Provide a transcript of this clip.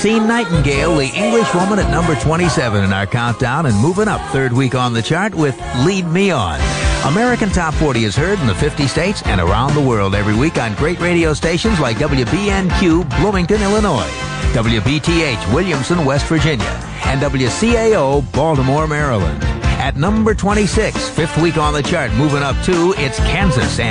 Maxine Nightingale, the English Woman, at number 27 in our countdown, and moving up third week on the chart with Lead Me On. American Top 40 is heard in the 50 states and around the world every week on great radio stations like WBNQ, Bloomington, Illinois, WBTH, Williamson, West Virginia, and WCAO, Baltimore, Maryland. At number 26, fifth week on the chart, moving up two, it's Kansas and